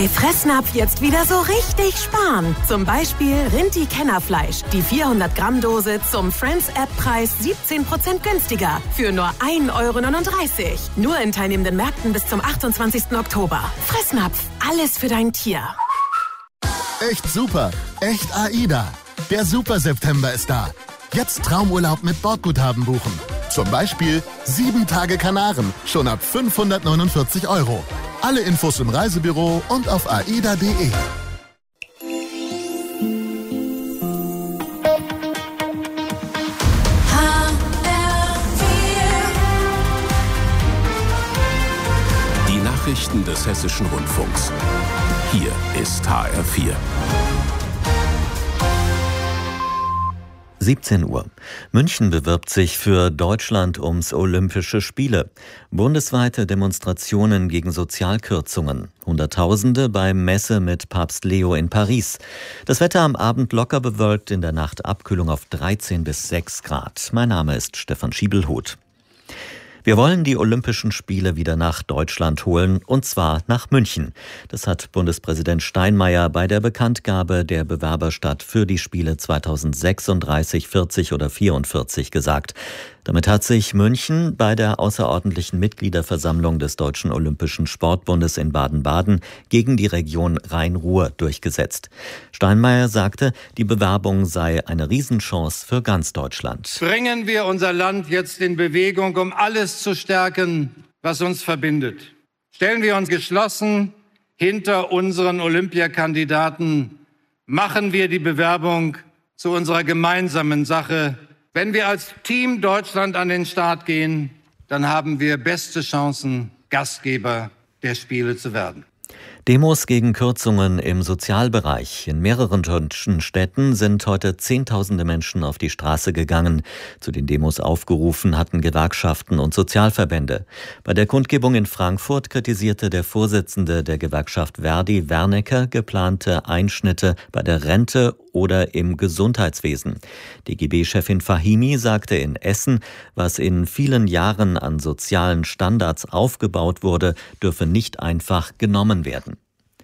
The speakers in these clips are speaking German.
Bei Fressnapf jetzt wieder so richtig sparen. Zum Beispiel Rinti-Kennerfleisch. Die 400-Gramm-Dose zum Friends-App-Preis 17% günstiger. Für nur 1,39 €. Nur in teilnehmenden Märkten bis zum 28. Oktober. Fressnapf. Alles für dein Tier. Echt super. Echt AIDA. Der Super-September ist da. Jetzt Traumurlaub mit Bordguthaben buchen. Zum Beispiel 7 Tage Kanaren. Schon ab 549 €. Alle Infos im Reisebüro und auf aida.de. Die Nachrichten des Hessischen Rundfunks. Hier ist HR4. 17 Uhr. München bewirbt sich für Deutschland ums Olympische Spiele. Bundesweite Demonstrationen gegen Sozialkürzungen. Hunderttausende beim Messe mit Papst Leo in Paris. Das Wetter am Abend locker bewölkt, in der Nacht Abkühlung auf 13 bis 6 Grad. Mein Name ist Stefan Schiebelhuth. Wir wollen die Olympischen Spiele wieder nach Deutschland holen, und zwar nach München. Das hat Bundespräsident Steinmeier bei der Bekanntgabe der Bewerberstadt für die Spiele 2036, 40 oder 44 gesagt. Damit hat sich München bei der außerordentlichen Mitgliederversammlung des Deutschen Olympischen Sportbundes in Baden-Baden gegen die Region Rhein-Ruhr durchgesetzt. Steinmeier sagte, die Bewerbung sei eine Riesenchance für ganz Deutschland. Bringen wir unser Land jetzt in Bewegung, um alles zu stärken, was uns verbindet. Stellen wir uns geschlossen hinter unseren Olympiakandidaten. Machen wir die Bewerbung zu unserer gemeinsamen Sache. Wenn wir als Team Deutschland an den Start gehen, dann haben wir beste Chancen, Gastgeber der Spiele zu werden. Demos gegen Kürzungen im Sozialbereich. In mehreren deutschen Städten sind heute Zehntausende Menschen auf die Straße gegangen. Zu den Demos aufgerufen hatten Gewerkschaften und Sozialverbände. Bei der Kundgebung in Frankfurt kritisierte der Vorsitzende der Gewerkschaft Verdi, Wernecker, geplante Einschnitte bei der Rente oder im Gesundheitswesen. DGB-Chefin Fahimi sagte in Essen, was in vielen Jahren an sozialen Standards aufgebaut wurde, dürfe nicht einfach genommen werden.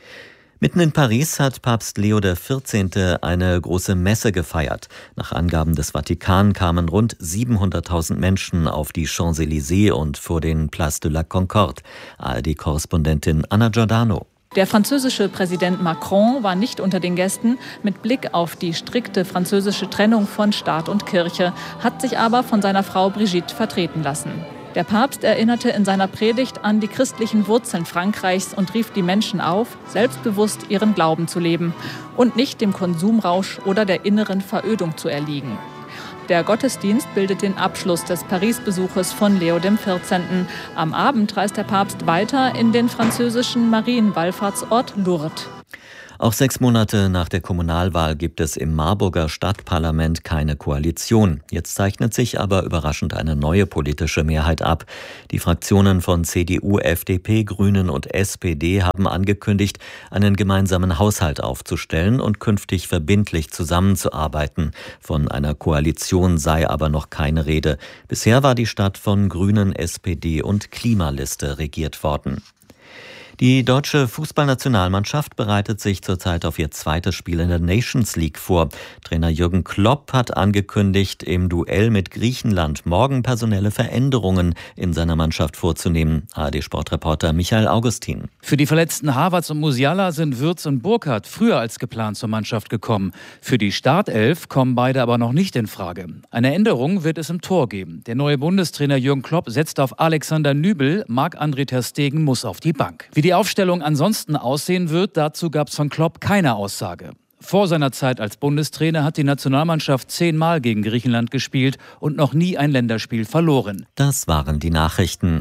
Mitten in Paris hat Papst Leo XIV. Eine große Messe gefeiert. Nach Angaben des Vatikan kamen rund 700.000 Menschen auf die Champs-Élysées und vor den Place de la Concorde. ARD-Korrespondentin Anna Giordano. Der französische Präsident Macron war nicht unter den Gästen. Mit Blick auf die strikte französische Trennung von Staat und Kirche hat sich aber von seiner Frau Brigitte vertreten lassen. Der Papst erinnerte in seiner Predigt an die christlichen Wurzeln Frankreichs und rief die Menschen auf, selbstbewusst ihren Glauben zu leben und nicht dem Konsumrausch oder der inneren Verödung zu erliegen. Der Gottesdienst bildet den Abschluss des Paris-Besuches von Leo XIV. Am Abend reist der Papst weiter in den französischen Marienwallfahrtsort Lourdes. Auch 6 Monate nach der Kommunalwahl gibt es im Marburger Stadtparlament keine Koalition. Jetzt zeichnet sich aber überraschend eine neue politische Mehrheit ab. Die Fraktionen von CDU, FDP, Grünen und SPD haben angekündigt, einen gemeinsamen Haushalt aufzustellen und künftig verbindlich zusammenzuarbeiten. Von einer Koalition sei aber noch keine Rede. Bisher war die Stadt von Grünen, SPD und Klimaliste regiert worden. Die deutsche Fußballnationalmannschaft bereitet sich zurzeit auf ihr zweites Spiel in der Nations League vor. Trainer Jürgen Klopp hat angekündigt, im Duell mit Griechenland morgen personelle Veränderungen in seiner Mannschaft vorzunehmen. ARD-Sportreporter Michael Augustin. Für die verletzten Havertz und Musiala sind Würz und Burkhardt früher als geplant zur Mannschaft gekommen. Für die Startelf kommen beide aber noch nicht in Frage. Eine Änderung wird es im Tor geben. Der neue Bundestrainer Jürgen Klopp setzt auf Alexander Nübel, Marc-André ter Stegen muss auf die Bank. Wie die Aufstellung ansonsten aussehen wird, dazu gab es von Klopp keine Aussage. Vor seiner Zeit als Bundestrainer hat die Nationalmannschaft 10-mal gegen Griechenland gespielt und noch nie ein Länderspiel verloren. Das waren die Nachrichten.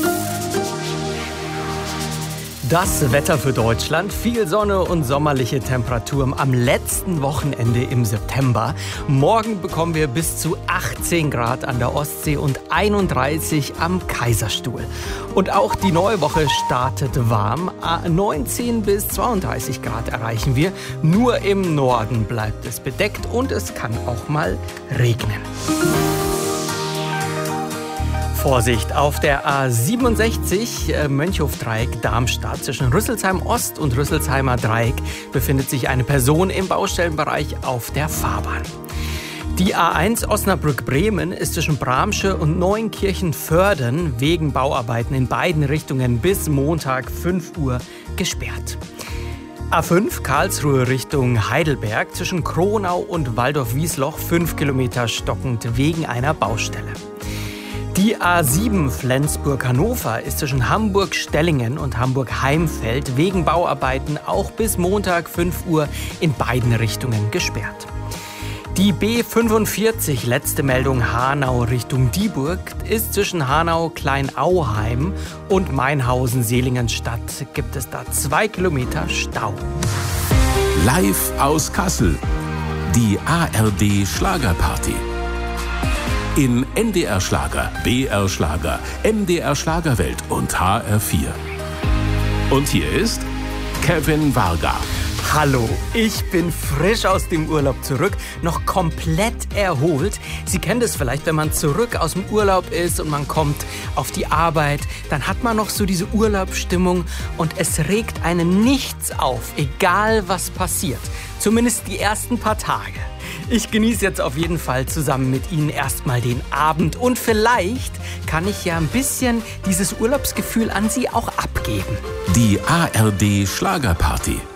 Das Wetter für Deutschland, viel Sonne und sommerliche Temperaturen am letzten Wochenende im September. Morgen bekommen wir bis zu 18 Grad an der Ostsee und 31 am Kaiserstuhl. Und auch die neue Woche startet warm. 19 bis 32 Grad erreichen wir. Nur im Norden bleibt es bedeckt und es kann auch mal regnen. Vorsicht, auf der A67 Mönchhof-Dreieck Darmstadt zwischen Rüsselsheim Ost und Rüsselsheimer Dreieck befindet sich eine Person im Baustellenbereich auf der Fahrbahn. Die A1 Osnabrück-Bremen ist zwischen Bramsche und Neunkirchen-Föhrden wegen Bauarbeiten in beiden Richtungen bis Montag 5 Uhr gesperrt. A5 Karlsruhe Richtung Heidelberg zwischen Kronau und Waldorf-Wiesloch 5 Kilometer stockend wegen einer Baustelle. Die A7 Flensburg-Hannover ist zwischen Hamburg-Stellingen und Hamburg-Heimfeld wegen Bauarbeiten auch bis Montag 5 Uhr in beiden Richtungen gesperrt. Die B45, letzte Meldung Hanau Richtung Dieburg, ist zwischen Hanau-Kleinauheim und Mainhausen-Seelingenstadt. Gibt es da 2 Kilometer Stau. Live aus Kassel. Die ARD Schlagerparty. In NDR Schlager, BR Schlager, MDR Schlagerwelt und HR4. Und hier ist Kevin Varga. Hallo, ich bin frisch aus dem Urlaub zurück, noch komplett erholt. Sie kennen das vielleicht, wenn man zurück aus dem Urlaub ist und man kommt auf die Arbeit, dann hat man noch so diese Urlaubsstimmung und es regt einen nichts auf, egal was passiert. Zumindest die ersten paar Tage. Ich genieße jetzt auf jeden Fall zusammen mit Ihnen erstmal den Abend und vielleicht kann ich ja ein bisschen dieses Urlaubsgefühl an Sie auch abgeben. Die ARD Schlagerparty.